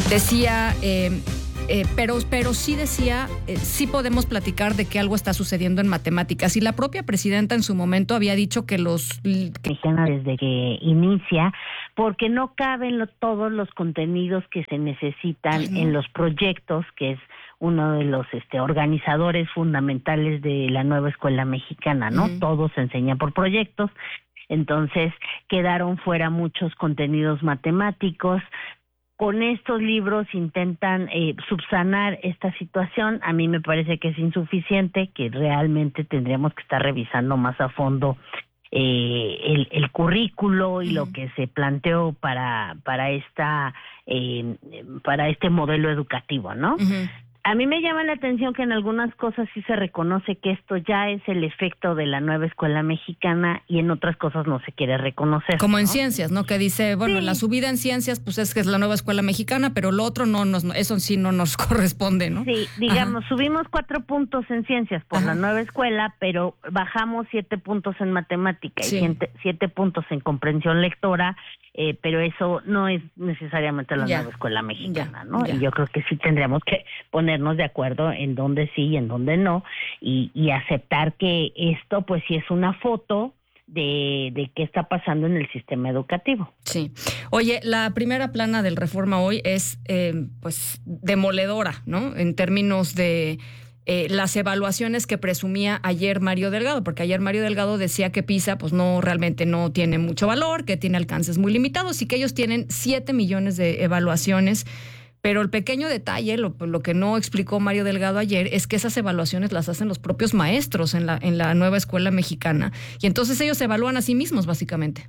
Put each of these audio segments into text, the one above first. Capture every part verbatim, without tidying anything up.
decía... Eh, Eh, pero, pero sí decía, eh, sí podemos platicar de que algo está sucediendo en matemáticas. Y la propia presidenta en su momento había dicho que los... Que... desde que inicia, porque no caben lo, todos los contenidos que se necesitan Ay, no. en los proyectos, que es uno de los este, organizadores fundamentales de la nueva escuela mexicana, ¿no? Uh-huh. Todos se enseñan por proyectos, entonces quedaron fuera muchos contenidos matemáticos. Con estos libros intentan eh, subsanar esta situación. A mí me parece que es insuficiente, que realmente tendríamos que estar revisando más a fondo eh, el, el currículo y uh-huh. lo que se planteó para para esta eh, para este modelo educativo, ¿no? Uh-huh. A mí me llama la atención que en algunas cosas sí se reconoce que esto ya es el efecto de la nueva escuela mexicana y en otras cosas no se quiere reconocer. Como en ¿no? ciencias, ¿no? Que dice, bueno, sí. la subida en ciencias pues es que es la nueva escuela mexicana, pero lo otro no nos, eso sí no nos corresponde, ¿no? Sí, digamos, Ajá. subimos cuatro puntos en ciencias por Ajá. la nueva escuela, pero bajamos siete puntos en matemática sí. y siete, siete puntos en comprensión lectora. Eh, pero eso no es necesariamente la ya, nueva escuela mexicana, ya, ¿no? Ya. Y yo creo que sí tendríamos que ponernos de acuerdo en dónde sí y en dónde no, y, y aceptar que esto pues sí es una foto de, de qué está pasando en el sistema educativo. Sí. Oye, la primera plana del Reforma hoy es eh, pues demoledora, ¿no? En términos de... Eh, las evaluaciones que presumía ayer Mario Delgado, porque ayer Mario Delgado decía que PISA pues no realmente no tiene mucho valor, que tiene alcances muy limitados y que ellos tienen siete millones de evaluaciones, pero el pequeño detalle, lo, lo que no explicó Mario Delgado ayer, es que esas evaluaciones las hacen los propios maestros en la, en la nueva escuela mexicana y entonces ellos se evalúan a sí mismos básicamente.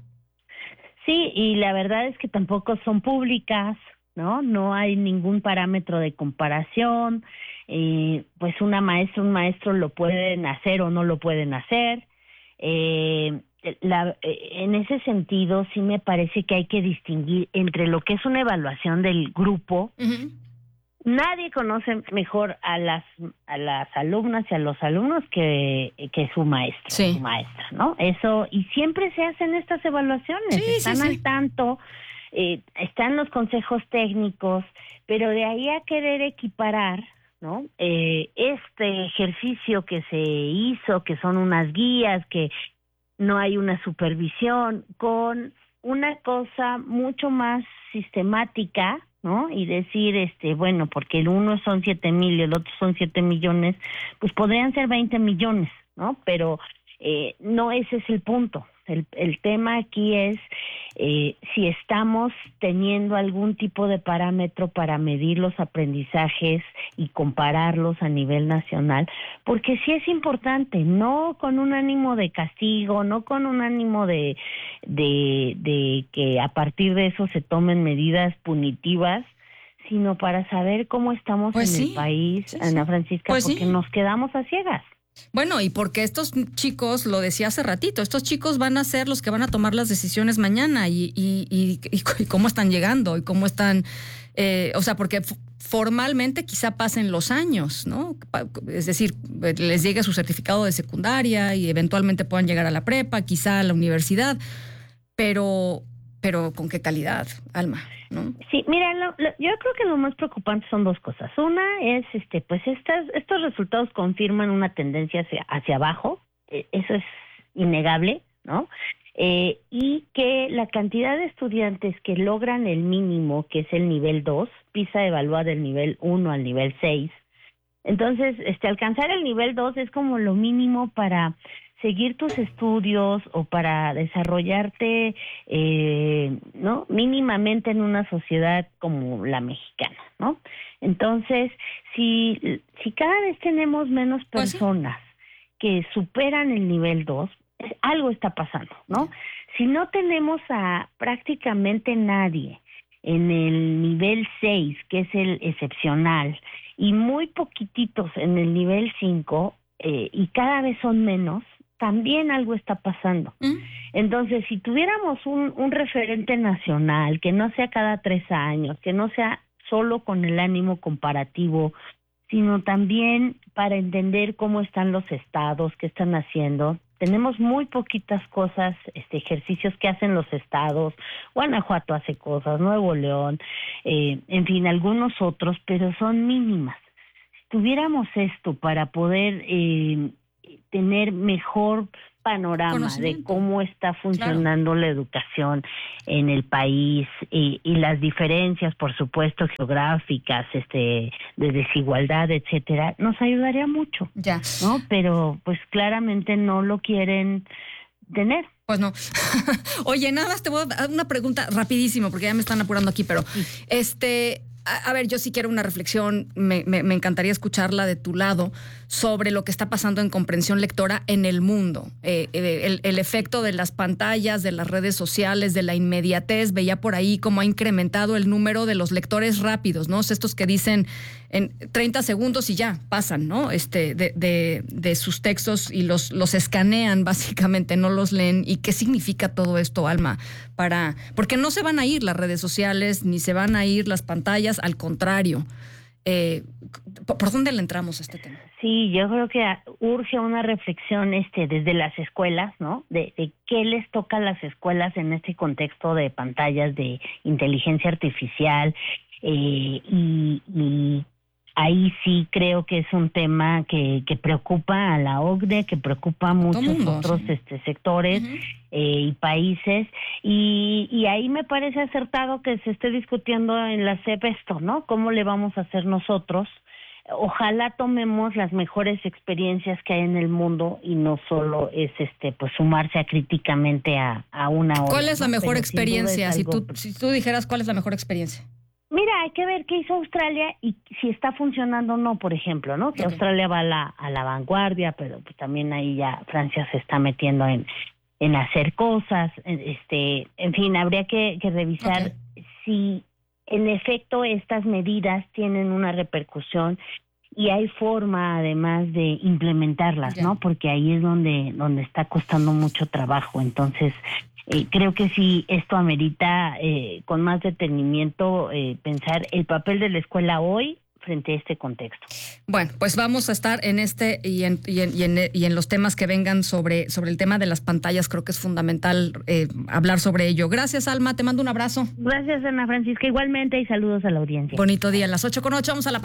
Sí, y la verdad es que tampoco son públicas, ¿no? No hay ningún parámetro de comparación. Eh, pues una maestra, un maestro lo pueden hacer o no lo pueden hacer. Eh, la, en ese sentido, sí me parece que hay que distinguir entre lo que es una evaluación del grupo. Uh-huh. Nadie conoce mejor a las a las alumnas y a los alumnos que, que su maestro, sí. su maestra, ¿no? Eso, y siempre se hacen estas evaluaciones, sí, están sí, sí. al tanto, eh, están los consejos técnicos, pero de ahí a querer equiparar, ¿no? Eh, este ejercicio que se hizo, que son unas guías, que no hay una supervisión, con una cosa mucho más sistemática, ¿no? Y decir, este, bueno, porque el uno son siete mil y el otro son siete millones, pues podrían ser veinte millones, ¿no? Pero eh, no ese es el punto. El, el tema aquí es eh, si estamos teniendo algún tipo de parámetro para medir los aprendizajes y compararlos a nivel nacional, porque sí es importante, no con un ánimo de castigo, no con un ánimo de, de, de que a partir de eso se tomen medidas punitivas, sino para saber cómo estamos pues en sí, el país, sí, Ana sí. Francisca, pues porque sí. nos quedamos a ciegas. Bueno, y porque estos chicos, lo decía hace ratito, estos chicos van a ser los que van a tomar las decisiones mañana y, y, y, y cómo están llegando y cómo están, eh, o sea, porque f- formalmente quizá pasen los años, ¿no? Es decir, les llegue su certificado de secundaria y eventualmente puedan llegar a la prepa, quizá a la universidad, pero, pero ¿con qué calidad, Alma? ¿No? Sí, mira, lo, lo, yo creo que lo más preocupante son dos cosas. Una es, este, pues estas, estos resultados confirman una tendencia hacia, hacia abajo, eh, eso es innegable, ¿no? Eh, y que la cantidad de estudiantes que logran el mínimo, que es el nivel dos, PISA evalúa del nivel uno al nivel seis. Entonces, este, alcanzar el nivel dos es como lo mínimo para seguir tus estudios o para desarrollarte, eh, ¿no? Mínimamente en una sociedad como la mexicana, ¿no? Entonces, si, si cada vez tenemos menos personas pues sí. que superan el nivel dos, algo está pasando, ¿no? Si no tenemos a prácticamente nadie en el nivel seis, que es el excepcional, y muy poquititos en el nivel cinco, eh, y cada vez son menos, también algo está pasando. ¿Mm? Entonces, si tuviéramos un, un referente nacional, que no sea cada tres años, que no sea solo con el ánimo comparativo, sino también para entender cómo están los estados, qué están haciendo, Tenemos muy poquitas cosas, este, ejercicios que hacen los estados. Guanajuato hace cosas, Nuevo León, eh, en fin, algunos otros, pero son mínimas. Si tuviéramos esto para poder eh, tener mejor panorama de cómo está funcionando, claro, la educación en el país y, y las diferencias, por supuesto, geográficas, este, de desigualdad, etcétera, nos ayudaría mucho. Ya. ¿No? Pero pues claramente no lo quieren tener. Pues no. Oye, nada más te voy a dar una pregunta rapidísimo porque ya me están apurando aquí, pero sí. este A, a ver, yo sí quiero una reflexión, me, me, me encantaría escucharla de tu lado sobre lo que está pasando en comprensión lectora en el mundo. Eh, el, el efecto de las pantallas, de las redes sociales, de la inmediatez. Veía por ahí cómo ha incrementado el número de los lectores rápidos, ¿no? Estos que dicen en treinta segundos y ya, pasan, ¿no? Este, de, de, de sus textos y los, los escanean básicamente, no los leen. ¿Y qué significa todo esto, Alma? Para, porque no se van a ir las redes sociales, ni se van a ir las pantallas, al contrario. Eh, ¿Por dónde le entramos a este tema? Sí, yo creo que urge una reflexión este, desde las escuelas, ¿no? De, de qué les toca a las escuelas en este contexto de pantallas, de inteligencia artificial, eh, y, y ahí sí creo que es un tema que, que preocupa a la O C D E, que preocupa a muchos mundo, otros sí. este, sectores uh-huh. eh, y países, y, y ahí me parece acertado que se esté discutiendo en la S E P esto, ¿no? ¿Cómo le vamos a hacer nosotros? Ojalá tomemos las mejores experiencias que hay en el mundo y no solo es este pues sumarse a críticamente a, a una hora. ¿Cuál es la ¿no? mejor Pero experiencia? Si algo... tú, si tú dijeras cuál es la mejor experiencia. Mira, hay que ver qué hizo Australia y si está funcionando o no, por ejemplo, ¿no? Que okay. Australia va a la, a la vanguardia, pero pues también ahí ya Francia se está metiendo en, en hacer cosas, este, en fin, habría que, que revisar okay. si en efecto estas medidas tienen una repercusión y hay forma además de implementarlas, yeah. ¿no? Porque ahí es donde, donde está costando mucho trabajo, entonces... Eh, creo que sí, esto amerita eh, con más detenimiento eh, pensar el papel de la escuela hoy frente a este contexto. Bueno, pues vamos a estar en este y en, y en, y en, y en los temas que vengan sobre, sobre el tema de las pantallas. Creo que es fundamental eh, hablar sobre ello. Gracias, Alma, te mando un abrazo. Gracias, Ana Francisca, igualmente, y saludos a la audiencia. Bonito día, a las ocho con ocho, vamos a la